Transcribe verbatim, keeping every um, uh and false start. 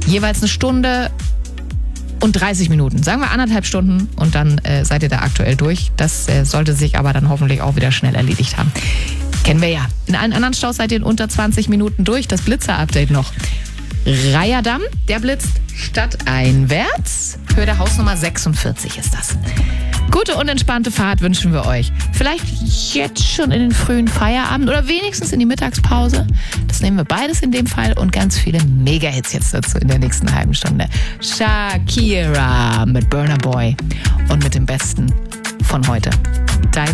jeweils eine Stunde und dreißig Minuten. Sagen wir anderthalb Stunden und dann äh, seid ihr da aktuell durch. Das äh, sollte sich aber dann hoffentlich auch wieder schnell erledigt haben. Kennen wir ja. In allen anderen Staus seid ihr in unter zwanzig Minuten durch. Das Blitzer-Update noch. Reiherdamm, der blitzt stadteinwärts. Höhe der Hausnummer sechsundvierzig ist das. Gute und entspannte Fahrt wünschen wir euch. Vielleicht jetzt schon in den frühen Feierabend oder wenigstens in die Mittagspause. Das nehmen wir beides in dem Fall und ganz viele Mega-Hits jetzt dazu in der nächsten halben Stunde. Shakira mit Burna Boy und mit dem Besten von heute. Dive